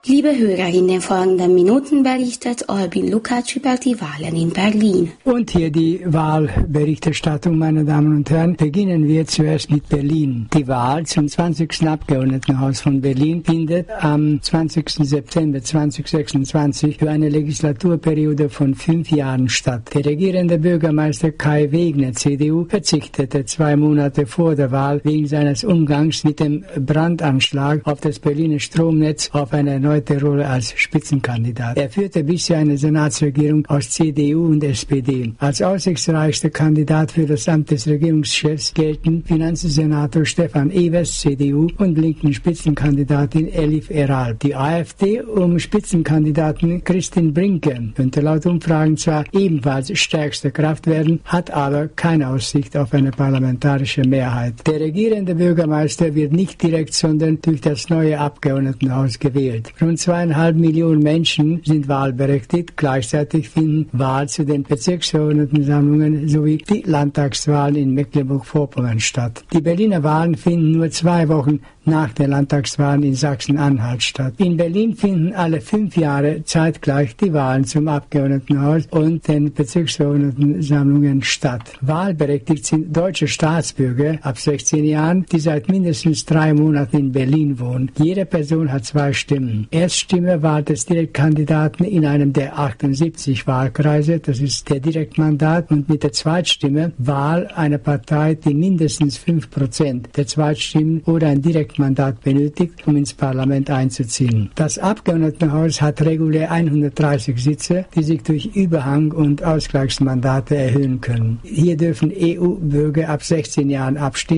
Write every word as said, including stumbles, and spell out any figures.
Liebe Hörer, in den folgenden Minuten berichtet Albin Lukács über die Wahlen in Berlin. Und hier die Wahlberichterstattung, meine Damen und Herren. Beginnen wir zuerst mit Berlin. Die Wahl zum zwanzigsten Abgeordnetenhaus von Berlin findet am zwanzigsten September zweitausendsechsundzwanzig für eine Legislaturperiode von fünf Jahren statt. Der regierende Bürgermeister Kai Wegner, C D U, verzichtete zwei Monate vor der Wahl wegen seines Umgangs mit dem Brandanschlag auf das Berliner Stromnetz auf eine erneute Rolle als Spitzenkandidat. Er führte bisher eine Senatsregierung aus C D U und S P D. Als aussichtsreichster Kandidat für das Amt des Regierungschefs gelten Finanzsenator Stefan Evers, C D U, und linken Spitzenkandidatin Elif Eral. Die AfD um Spitzenkandidatin Christine Brinke könnte laut Umfragen zwar ebenfalls stärkste Kraft werden, hat aber keine Aussicht auf eine parlamentarische Mehrheit. Der regierende Bürgermeister wird nicht direkt, sondern durch das neue Abgeordnetenhaus gewählt. Rund zweieinhalb Millionen Menschen sind wahlberechtigt. Gleichzeitig finden Wahlen zu den Bezirksverordnetensammlungen sowie die Landtagswahlen in Mecklenburg-Vorpommern statt. Die Berliner Wahlen finden nur zwei Wochen nach den Landtagswahlen in Sachsen-Anhalt statt. In Berlin finden alle fünf Jahre zeitgleich die Wahlen zum Abgeordnetenhaus und den Bezirksverordnetensammlungen statt. Wahlberechtigt sind deutsche Staatsbürger ab sechzehn Jahren, die seit mindestens drei Monaten in Berlin wohnen. Jede Person hat zwei Stimmen. Erststimme Wahl des Direktkandidaten in einem der achtundsiebzig Wahlkreise, das ist der Direktmandat, und mit der Zweitstimme Wahl einer Partei, die mindestens fünf Prozent der Zweitstimmen oder ein Direktmandat benötigt, um ins Parlament einzuziehen. Das Abgeordnetenhaus hat regulär hundertdreißig Sitze, die sich durch Überhang- und Ausgleichsmandate erhöhen können. Hier dürfen E U-Bürger ab sechzehn Jahren abstimmen.